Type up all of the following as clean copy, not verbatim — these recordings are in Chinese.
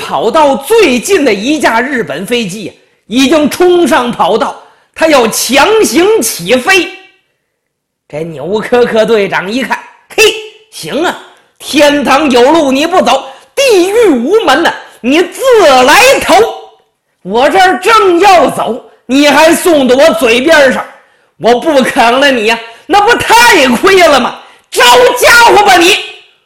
跑道最近的一架日本飞机已经冲上跑道，他要强行起飞。这纽科克队长一看，嘿，行啊，天堂有路你不走，地狱无门呢，你自来投。我这儿正要走，你还送到我嘴边上，我不坑了你呀，那不太亏了吗？招家伙吧你！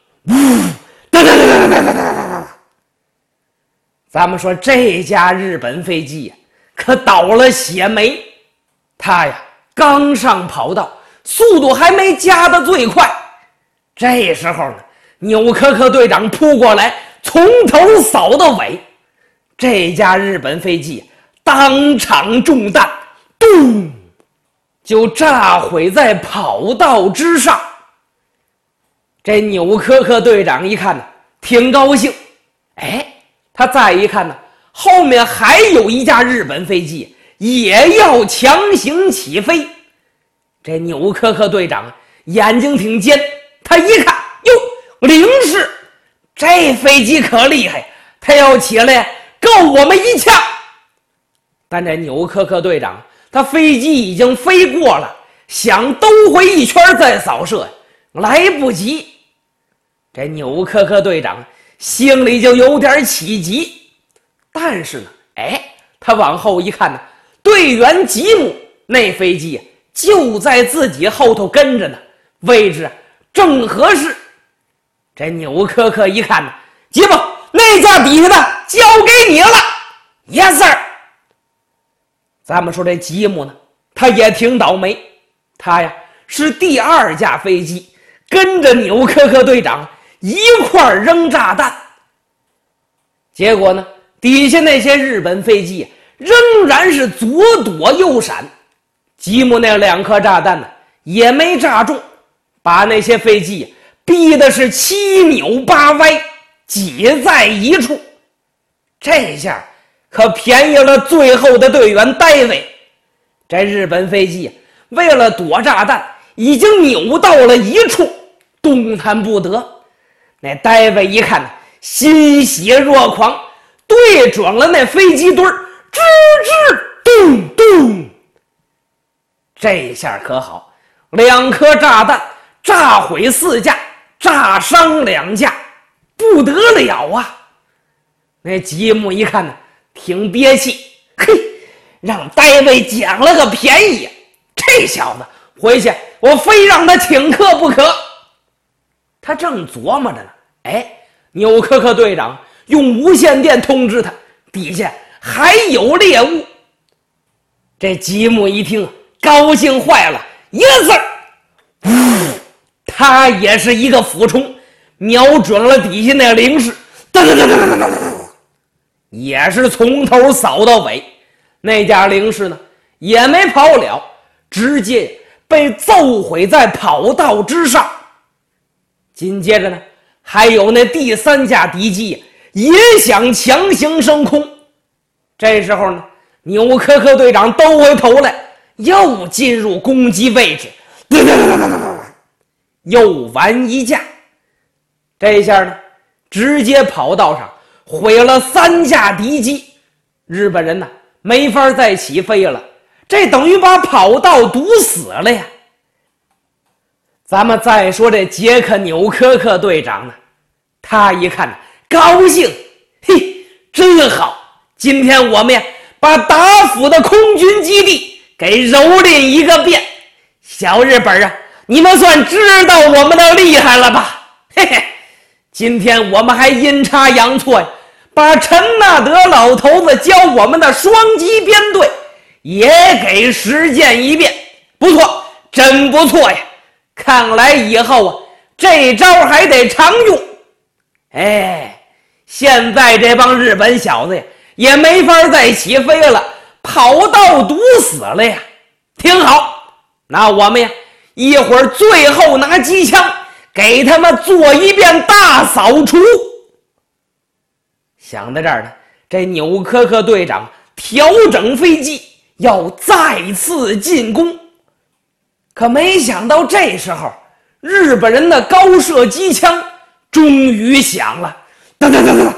咱们说这架日本飞机呀，可倒了血霉。他呀刚上跑道，速度还没加的最快。这时候呢，纽科克队长扑过来，从头扫到尾，这架日本飞机当场中弹，咚，就炸毁在跑道之上。这纽科克队长一看呢，挺高兴。哎，他再一看呢，后面还有一架日本飞机也要强行起飞。这纽科克队长眼睛挺尖，他一看，哟，零式，这飞机可厉害，他要起来够我们一枪。但这纽科克队长，他飞机已经飞过了，想兜回一圈再扫射，来不及。这纽科克队长心里就有点起急，但是呢，哎，他往后一看呢，队员吉姆那飞机就在自己后头跟着呢，位置正合适。这纽科克一看呢，吉姆，那架底下的交给你了。 Yes sir。 咱们说这吉姆呢，他也挺倒霉，他呀是第二架飞机跟着纽科克队长一块扔炸弹，结果呢，底下那些日本飞机仍然是左躲右闪，吉姆那2颗炸弹呢也没炸中，把那些飞机逼的是7扭8歪，挤在一处。这下可便宜了最后的队员戴维。这日本飞机为了躲炸弹，已经扭到了一处，动弹不得。那戴维一看，欣喜若狂，对准了那飞机墩儿，吱吱咚咚。这下可好，2颗炸弹炸毁4架，炸伤2架，不得了啊！那吉姆一看呢，挺憋气，嘿，让戴维捡了个便宜，这小子回去我非让他请客不可。他正琢磨着呢，哎，纽科克队长用无线电通知他，底下还有猎物。这吉姆一听，高兴坏了，Yes sir。他也是一个俯冲，瞄准了底下那零式，也是从头扫到尾。那架零式呢，也没跑了，直接被揍毁在跑道之上。紧接着呢，还有那第3架敌机也想强行升空。这时候呢，纽科克队长兜回头来，又进入攻击位置，又完1架。这下呢，直接跑道上毁了3架敌机，日本人呢没法再起飞了，这等于把跑道堵死了呀。咱们再说这杰克纽科克队长呢，他一看高兴，嘿，真好，今天我们呀把打府的空军基地给蹂躏一个遍。小日本啊，你们算知道我们的厉害了吧？嘿嘿，今天我们还阴差阳错呀，把陈纳德老头子教我们的双击编队也给实践一遍。不错，真不错呀，看来以后啊，这招还得常用。哎，现在这帮日本小子呀，也没法再起飞了，跑道堵死了呀。挺好，那我们呀，一会儿最后拿机枪给他们做一遍大扫除。想到这儿呢，这纽科克队长调整飞机，要再次进攻。可没想到这时候，日本人的高射机枪终于响了，噔噔噔噔。